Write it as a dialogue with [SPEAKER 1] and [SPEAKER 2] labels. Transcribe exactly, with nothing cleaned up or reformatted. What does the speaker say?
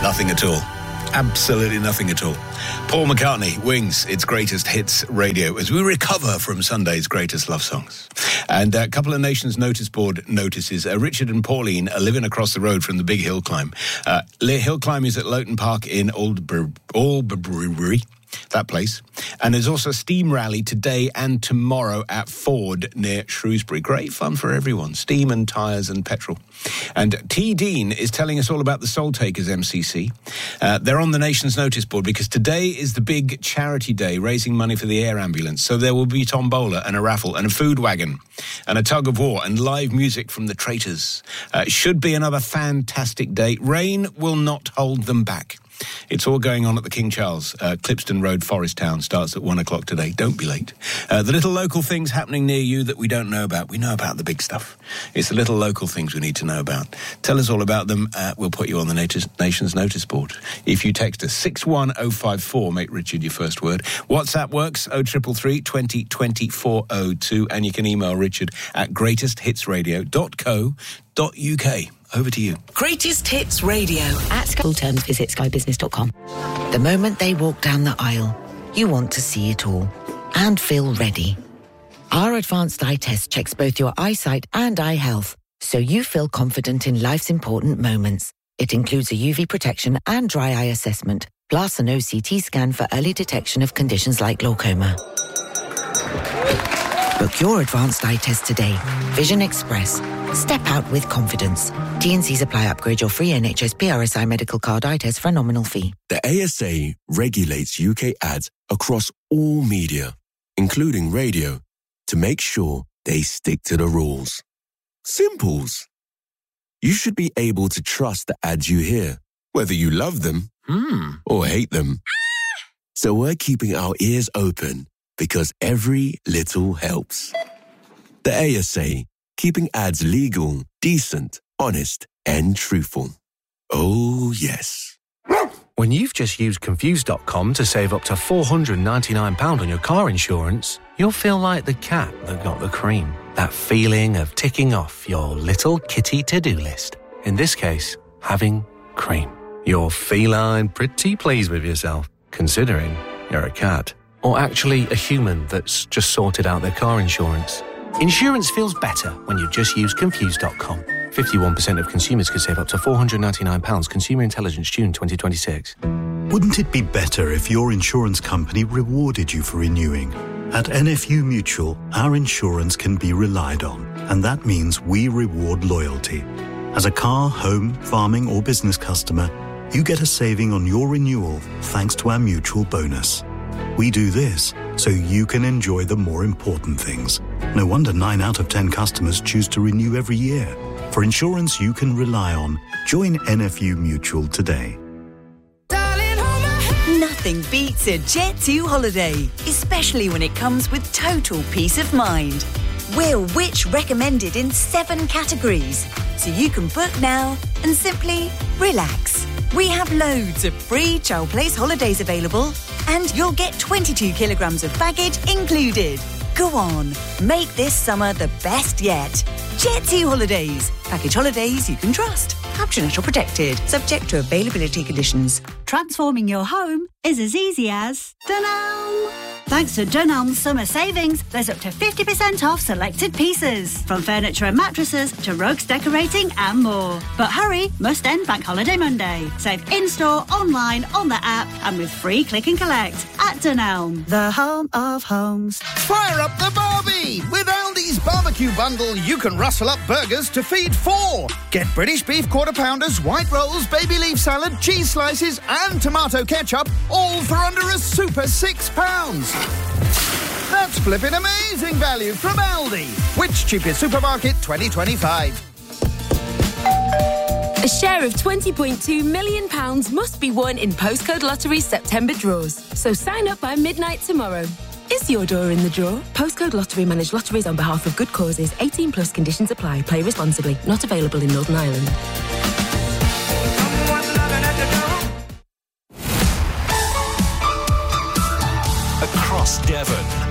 [SPEAKER 1] Nothing at all. Absolutely nothing at all. Paul McCartney, Wings, its greatest hits radio, as we recover from Sunday's greatest love songs. And a couple of Nations Notice Board notices. Uh, Richard and Pauline are living across the road from the big hill climb. Uh, hill climb is at Loughton Park in Aldbury. Aldbury. That place. And there's also a steam rally today and tomorrow at Ford near Shrewsbury. Great fun for everyone. Steam and tyres and petrol. And T. Dean is telling us all about the Soul Takers M C C. Uh, they're on the Nation's Notice Board because today is the big charity day raising money for the air ambulance. So there will be tombola and a raffle and a food wagon and a tug of war and live music from the Traitors. Uh, it should be another fantastic day. Rain will not hold them back. It's all going on at the King Charles. Uh, Clipston Road, Forest Town, starts at one o'clock today. Don't be late. Uh, the little local things happening near you that we don't know about. We know about the big stuff. It's the little local things we need to know about. Tell us all about them. Uh, we'll put you on the Nation's Notice Board. If you text us six one oh five four, make Richard your first word. WhatsApp works, oh three three three, twenty, twenty, four oh two. And you can email Richard at greatest hits radio dot co dot uk. Over to you.
[SPEAKER 2] Greatest Hits Radio.
[SPEAKER 3] At Full Terms, visit sky business dot com. The moment they walk down the aisle, you want to see it all and feel ready. Our advanced eye test checks both your eyesight and eye health, so you feel confident in life's important moments. It includes a U V protection and dry eye assessment, plus an O C T scan for early detection of conditions like glaucoma. Book your advanced eye test today. Vision Express. Step out with confidence. T and C's apply. Upgrade your free N H S P R S I medical card eye test for a nominal fee.
[SPEAKER 4] The A S A regulates U K ads across all media, including radio, to make sure they stick to the rules. Simples. You should be able to trust the ads you hear, whether you love them
[SPEAKER 5] Hmm.
[SPEAKER 4] or hate them. So we're keeping our ears open because every little helps. The A S A, keeping ads legal, decent, honest, and truthful. Oh, yes.
[SPEAKER 5] When you've just used Confused dot com to save up to four hundred ninety-nine pounds on your car insurance, you'll feel like the cat that got the cream. That feeling of ticking off your little kitty to-do list. In this case, having cream. You're feline pretty pleased with yourself, considering you're a cat. Or actually a human that's just sorted out their car insurance. Insurance feels better when you just use Confused dot com. fifty-one percent of consumers could save up to four hundred ninety-nine pounds. Consumer Intelligence, June twenty twenty-six.
[SPEAKER 6] Wouldn't it be better if your insurance company rewarded you for renewing? At N F U Mutual, our insurance can be relied on, and that means we reward loyalty. As a car, home, farming or business customer, you get a saving on your renewal thanks to our mutual bonus. We do this so you can enjoy the more important things. No wonder nine out of ten customers choose to renew every year. For insurance you can rely on, join N F U Mutual today.
[SPEAKER 2] Nothing beats a Jet two holiday, especially when it comes with total peace of mind. We're Which recommended in seven categories, so you can book now and simply relax. We have loads of free Chow Place holidays available, and you'll get twenty-two kilograms of baggage included. Go on, make this summer the best yet. Jet two Holidays. Package holidays you can trust. Caption or protected. Subject to availability conditions.
[SPEAKER 7] Transforming your home is as easy as Dunelm. Thanks to Dunelm's summer savings, there's up to fifty percent off selected pieces. From furniture and mattresses to rugs, decorating and more. But hurry, must end Bank Holiday Monday. Save in-store, online, on the app and with free click and collect at Dunelm, the home of homes.
[SPEAKER 8] Fire up the Barbie! With Aldi's barbecue bundle, you can rustle up burgers to feed four. Get British beef quarter pounders, white rolls, baby leaf salad, cheese slices and tomato ketchup, all for under a super six pounds. That's flipping amazing value from Aldi. Which cheapest supermarket twenty twenty-five?
[SPEAKER 9] A share of twenty point two million pounds must be won in Postcode Lottery's September draws. So sign up by midnight tomorrow. Is your door in the draw? Postcode Lottery manage lotteries on behalf of good causes. eighteen plus conditions apply. Play responsibly. Not available in Northern Ireland.
[SPEAKER 10] Across Devon,